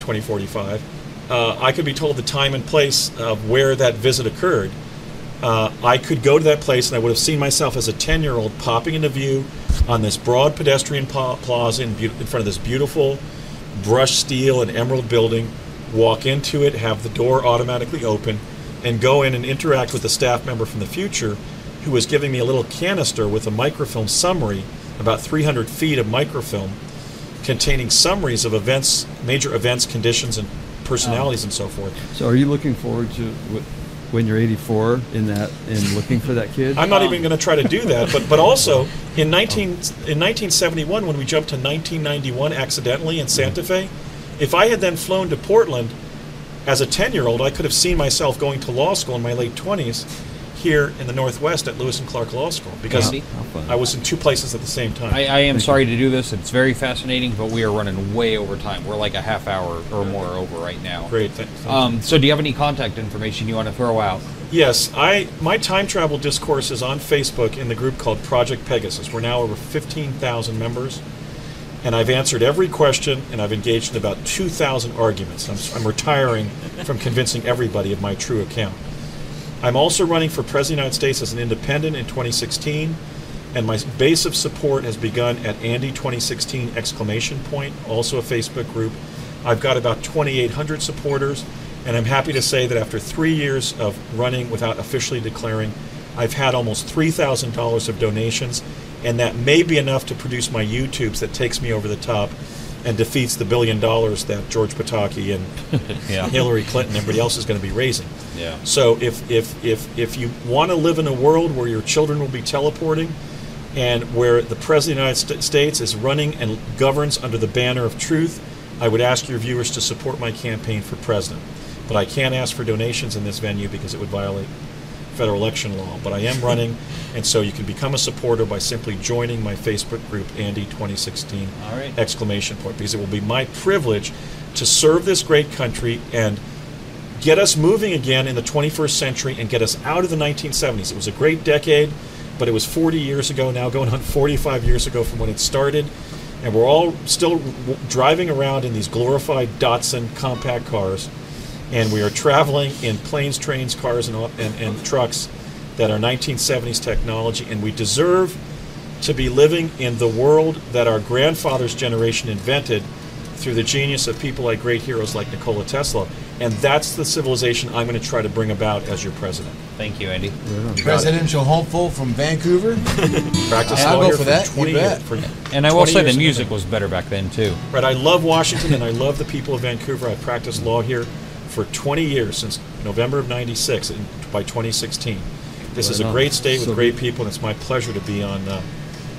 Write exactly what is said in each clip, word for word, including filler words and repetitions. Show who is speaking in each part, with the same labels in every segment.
Speaker 1: twenty forty-five, uh, I could be told the time and place of where that visit occurred. Uh, I could go to that place and I would have seen myself as a ten-year-old popping into view on this broad pedestrian pa- plaza in, be- in front of this beautiful brushed steel and emerald building, walk into it, have the door automatically open, and go in and interact with a staff member from the future who was giving me a little canister with a microfilm summary, about three hundred feet of microfilm, containing summaries of events, major events, conditions, and personalities, um, and so forth.
Speaker 2: So are you looking forward to wh- when you're eighty-four in that and looking for that kid?
Speaker 1: I'm not um. even going to try to do that, but but also in nineteen in nineteen seventy-one, when we jumped to nineteen ninety-one accidentally in Santa Fe, if I had then flown to Portland as a ten-year-old, I could have seen myself going to law school in my late twenties here in the Northwest at Lewis and Clark Law School, because I was in two places at the same time.
Speaker 3: I, I am sorry to do this. It's very fascinating, but we are running way over time. We're like a half hour or more over right now.
Speaker 1: Great. Th- thank
Speaker 3: um,
Speaker 1: you.
Speaker 3: So do you have any contact information you want to throw out?
Speaker 1: Yes. I my time travel discourse is on Facebook in the group called Project Pegasus. We're now over fifteen thousand members, and I've answered every question, and I've engaged in about two thousand arguments. I'm, I'm retiring from convincing everybody of my true account. I'm also running for President of the United States as an independent in twenty sixteen, and my base of support has begun at Andy twenty sixteen exclamation point, also a Facebook group. I've got about twenty-eight hundred supporters, and I'm happy to say that after three years of running without officially declaring, I've had almost three thousand dollars of donations, and that may be enough to produce my YouTubes that takes me over the top and defeats the billion dollars that George Pataki and
Speaker 3: Yeah.
Speaker 1: Hillary Clinton and everybody else is going to be raising.
Speaker 3: Yeah.
Speaker 1: So if if if if you want to live in a world where your children will be teleporting, and where the President of the United States is running and governs under the banner of truth, I would ask your viewers to support my campaign for president. But I can't ask for donations in this venue because it would violate federal election law. But I am running, and so you can become a supporter by simply joining my Facebook group, Andy twenty sixteen,
Speaker 3: All right.
Speaker 1: exclamation point, because it will be my privilege to serve this great country and get us moving again in the twenty-first century and get us out of the nineteen seventies. It was a great decade, but it was forty years ago, now going on forty-five years ago from when it started, and we're all still w- driving around in these glorified Datsun compact cars, and we are traveling in planes, trains, cars, and, and, and trucks that are nineteen seventies technology, and we deserve to be living in the world that our grandfather's generation invented through the genius of people like great heroes like Nikola Tesla. And that's the civilization I'm going to try to bring about as your president.
Speaker 3: Thank you, Andy.
Speaker 4: Presidential hopeful from Vancouver.
Speaker 1: Practice
Speaker 4: I'll
Speaker 1: law
Speaker 4: go
Speaker 1: here
Speaker 4: for
Speaker 1: for
Speaker 4: that,
Speaker 1: twenty
Speaker 4: you bet.
Speaker 1: years. For
Speaker 3: And I will
Speaker 1: twenty
Speaker 3: say the
Speaker 1: years
Speaker 3: music
Speaker 1: ago.
Speaker 3: was better back then, too.
Speaker 1: Right, I love Washington and I love the people of Vancouver. I've practiced law here for twenty years, since November of ninety-six, and by twenty sixteen. This
Speaker 2: Right
Speaker 1: is a
Speaker 2: on.
Speaker 1: great state with
Speaker 2: So
Speaker 1: great
Speaker 2: good.
Speaker 1: people, and it's my pleasure to be on uh,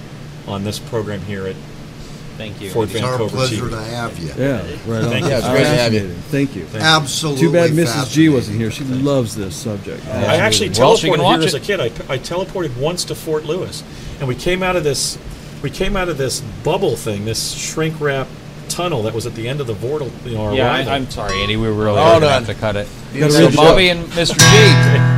Speaker 1: on this program here at
Speaker 3: Thank you.
Speaker 1: Fort
Speaker 3: Andy.
Speaker 5: It's our
Speaker 1: Vancouver T V.
Speaker 5: pleasure to have you.
Speaker 2: Yeah, right on.
Speaker 1: Thank you.
Speaker 4: Yeah, it's great to have you.
Speaker 2: Fascinating. Thank you.
Speaker 5: Absolutely.
Speaker 2: Too bad Missus G
Speaker 5: fascinating.
Speaker 2: wasn't here. She loves this subject.
Speaker 1: I actually
Speaker 3: Well, she can
Speaker 1: teleported
Speaker 3: watch
Speaker 1: here as a
Speaker 3: it.
Speaker 1: kid. I, I teleported once to Fort Lewis, and we came out of this, we came out of this bubble thing, this shrink wrap tunnel that was at the end of the Vortal, you know, our
Speaker 3: Yeah,
Speaker 1: arrival.
Speaker 3: I, I'm sorry, Andy. We really
Speaker 4: Hold
Speaker 3: are going to
Speaker 4: on.
Speaker 3: have to cut it.
Speaker 2: gotta
Speaker 3: So
Speaker 2: read the
Speaker 3: Bobby and Mister G.